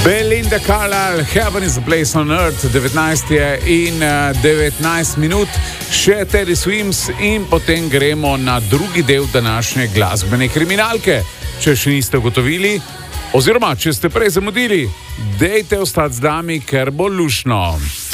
Belinda Carlisle, Heaven is a Place on Earth, 19 je in 19 minut, še Teddy Swims in potem gremo na drugi del današnje glasbene kriminalke. Če še niste ugotovili, oziroma če ste prej zamudili, dejte ostati z nami, ker bo lušno.